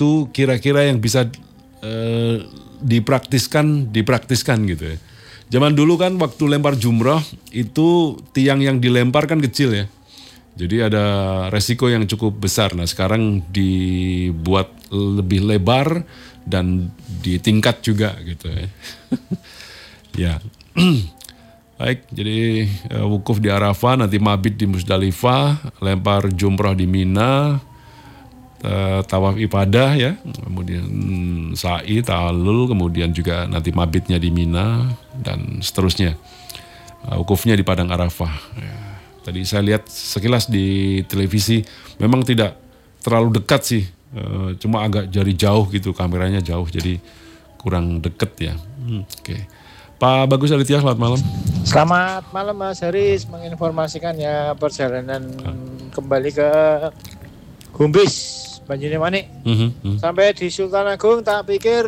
itu kira-kira yang bisa dipraktiskan gitu ya. Zaman dulu kan waktu lempar jumroh itu tiang yang dilempar kan kecil ya. Jadi ada resiko yang cukup besar. Nah sekarang dibuat lebih lebar dan ditingkat juga gitu ya. Ya. Baik, jadi wukuf di Arafah, nanti mabit di Musdalifah, lempar jumroh di Mina, tawaf ibadah ya, kemudian sa'i, ta'allul, kemudian juga nanti mabitnya di Mina dan seterusnya. Wukufnya di Padang Arafah. Ya. Tadi saya lihat sekilas di televisi, memang tidak terlalu dekat sih, cuma agak jari jauh gitu, kameranya jauh, jadi kurang deket ya. Oke. Pak Bagus Aditya, selamat malam. Selamat malam Mas Haris, menginformasikan ya perjalanan kembali ke Gumbis, Banyuwangi. Sampai di Sultan Agung tak pikir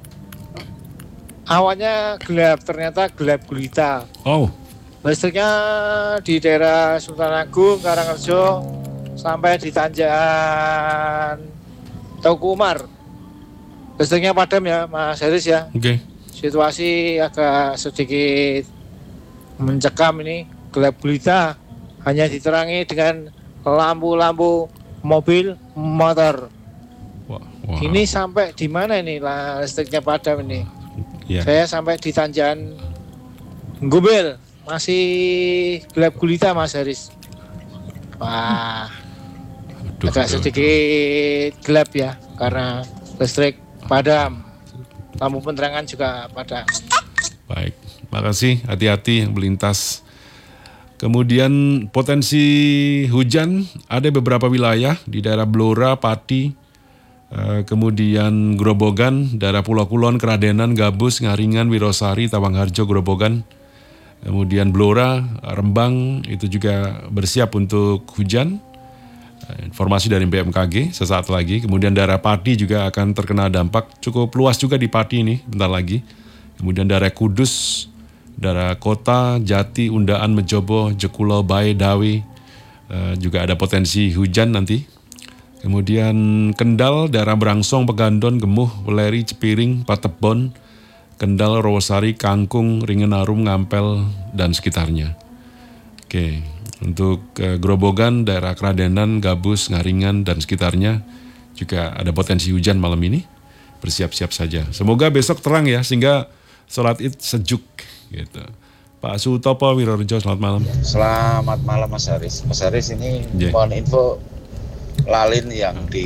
awannya gelap, ternyata gelap gulita. Oh. Listriknya di daerah Sultan Agung, Karangrejo, sampai di Tanjakan Teuku Umar. Listriknya padam ya Mas Haris ya. Oke. Situasi agak sedikit mencekam ini, gelap gulita, hanya diterangi dengan lampu-lampu mobil motor. Wow. Ini sampai di mana ini listriknya padam ini? Yeah. Saya sampai di Tanjakan Gumbel, masih gelap gulita Mas Haris. Wah, agak sedikit gelap ya, karena listrik padam. Lampu penerangan juga padam. Baik, makasih, hati-hati yang melintas. Kemudian potensi hujan ada beberapa wilayah di daerah Blora, Pati, kemudian Grobogan, daerah Pulau Kulon, Kradenan, Gabus, Ngaringan, Wirosari, Tawangharjo, Grobogan. Kemudian Blora, Rembang itu juga bersiap untuk hujan. Informasi dari BMKG sesaat lagi. Kemudian daerah Pati juga akan terkena dampak cukup luas juga di Pati ini bentar lagi. Kemudian daerah Kudus, daerah Kota, Jati, Undaan, Mejobo, Jekulo, Bae, Dawi juga ada potensi hujan nanti. Kemudian Kendal, daerah Brangsong, Pegandon, Gemuh, Weleri, Cepiring, Patebon, Kendal, Rawasari, Kangkung, Ringenarum, Ngampel dan sekitarnya. Oke. Untuk Grobogan, daerah Kradenan, Gabus, Ngaringan, dan sekitarnya juga ada potensi hujan malam ini. Bersiap-siap saja. Semoga besok terang ya, sehingga sholat Id sejuk. Gitu. Pak Sutopo Wirorjo, selamat malam. Selamat malam Mas Haris. Mas Haris ini mohon info lalin yang di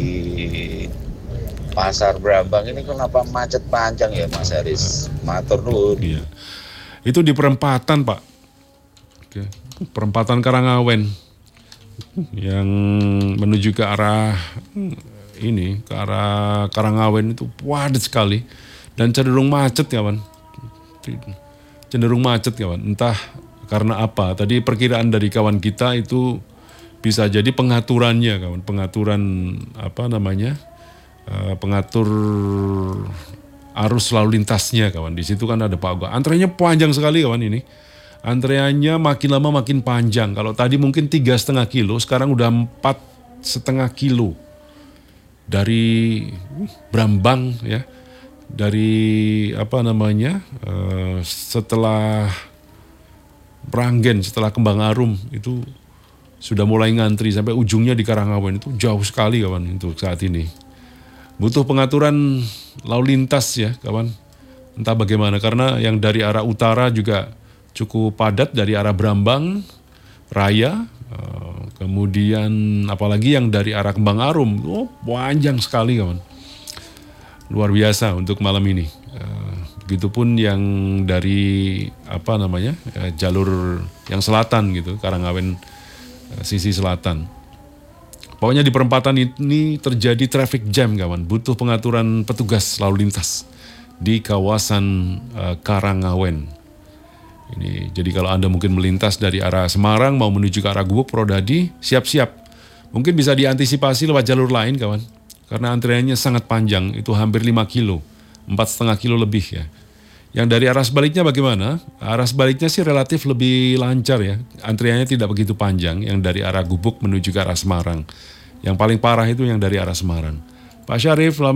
Pasar Brambang ini kenapa macet panjang ya Mas Haris? Matur nuwun. Iya. Itu di perempatan Pak. Oke. Perempatan Karangawen yang menuju ke arah ini, ke arah Karangawen itu padat sekali dan cenderung macet kawan. Cenderung macet kawan. Entah karena apa. Tadi perkiraan dari kawan kita itu bisa jadi pengaturannya kawan, pengaturan apa namanya? Pengatur arus lalu lintasnya kawan. Di situ kan ada Pak. Antrenya panjang sekali kawan ini. Antreannya makin lama makin panjang. Kalau tadi mungkin 3,5 kilo, sekarang udah 4,5 kilo. Dari Brambang ya. Dari apa namanya? Setelah Pranggen, setelah Kembang Arum itu sudah mulai ngantri sampai ujungnya di Karangawen. Itu jauh sekali kawan untuk saat ini. Butuh pengaturan lalu lintas ya kawan. Entah bagaimana, karena yang dari arah utara juga cukup padat dari arah Brambang Raya, kemudian apalagi yang dari arah Kembang Arum, panjang sekali kawan, luar biasa untuk malam ini. Begitupun yang dari apa namanya jalur yang selatan gitu, Karangawen sisi selatan. Pokoknya di perempatan ini terjadi traffic jam kawan, butuh pengaturan petugas lalu lintas di kawasan Karangawen. Ini, jadi kalau Anda mungkin melintas dari arah Semarang mau menuju ke arah Gubuk, Prodadi, siap-siap. Mungkin bisa diantisipasi lewat jalur lain kawan. Karena antriannya sangat panjang, itu hampir 5 kilo, 4,5 kilo lebih ya. Yang dari arah sebaliknya bagaimana? Arah sebaliknya sih relatif lebih lancar ya. Antriannya tidak begitu panjang yang dari arah Gubuk menuju ke arah Semarang. Yang paling parah itu yang dari arah Semarang. Pak Syarif,